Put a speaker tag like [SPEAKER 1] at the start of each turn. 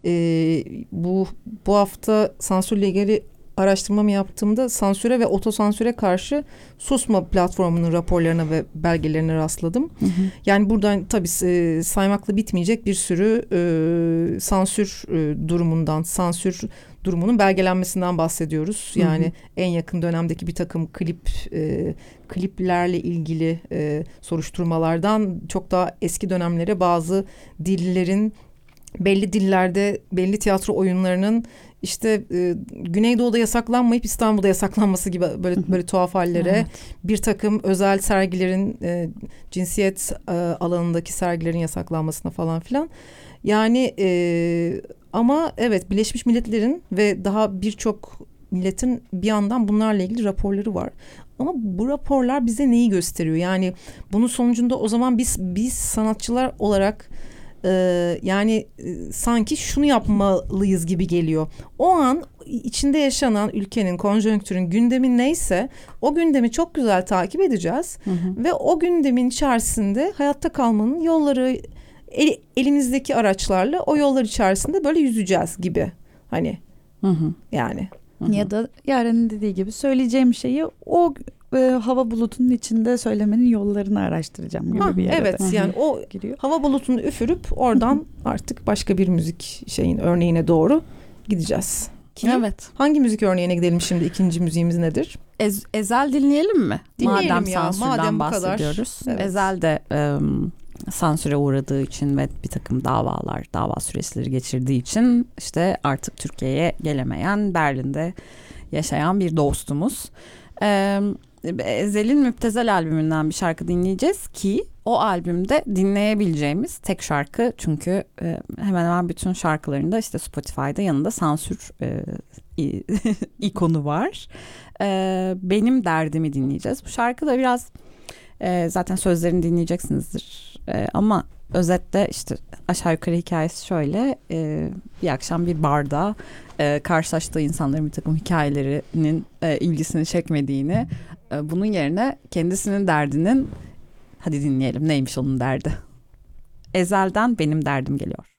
[SPEAKER 1] bu hafta sansürle ilgili araştırmamı yaptığımda sansüre ve otosansüre karşı Susma platformunun raporlarına ve belgelerine rastladım. Hı hı. Yani buradan tabii saymakla bitmeyecek bir sürü sansür sansür durumunun belgelenmesinden bahsediyoruz. Yani hı hı. En yakın dönemdeki bir takım kliplerle ilgili soruşturmalardan çok daha eski dönemlere bazı dillerin belli dillerde belli tiyatro oyunlarının işte Güneydoğu'da yasaklanmayıp İstanbul'da yasaklanması gibi böyle tuhaf hallere, evet. Bir takım özel sergilerin cinsiyet alanındaki sergilerin yasaklanmasına falan filan. Yani ama evet, Birleşmiş Milletler'in ve daha birçok milletin bir yandan bunlarla ilgili raporları var. Ama bu raporlar bize neyi gösteriyor? Yani bunun sonucunda o zaman biz sanatçılar olarak sanki şunu yapmalıyız gibi geliyor. O an içinde yaşanan ülkenin, konjonktürün, gündemin neyse o gündemi çok güzel takip edeceğiz. Hı hı. Ve o gündemin içerisinde hayatta kalmanın yolları, elimizdeki araçlarla o yollar içerisinde böyle yüzeceğiz gibi. Hani hı hı. Yani.
[SPEAKER 2] Hı hı. Ya da Yaren'in dediği gibi söyleyeceğim şeyi o hava bulutunun içinde söylemenin yollarını araştıracağım gibi bir yere.
[SPEAKER 1] Evet, yani o giriyor. Hava bulutunu üfürüp oradan artık başka bir müzik örneğine doğru gideceğiz.
[SPEAKER 2] Evet.
[SPEAKER 1] Hangi müzik örneğine gidelim şimdi? İkinci müziğimiz nedir?
[SPEAKER 2] Ezel dinleyelim mi?
[SPEAKER 1] Dinleyelim
[SPEAKER 2] Madem bahsediyoruz. Evet. Ezel de sansüre uğradığı için ve bir takım dava süreçleri geçirdiği için işte artık Türkiye'ye gelemeyen, Berlin'de yaşayan bir dostumuz. Ezel'in Müptezel albümünden bir şarkı dinleyeceğiz ki o albümde dinleyebileceğimiz tek şarkı, çünkü hemen hemen bütün şarkılarında işte Spotify'da yanında sansür ikonu var. Benim Derdimi dinleyeceğiz. Bu şarkı da biraz zaten sözlerini dinleyeceksinizdir ama özetle işte aşağı yukarı hikayesi şöyle: bir akşam bir barda karşılaştığı insanların bir takım hikayelerinin ilgisini çekmediğini, bunun yerine kendisinin derdinin, hadi dinleyelim neymiş onun derdi. Ezel'den Benim Derdim geliyor.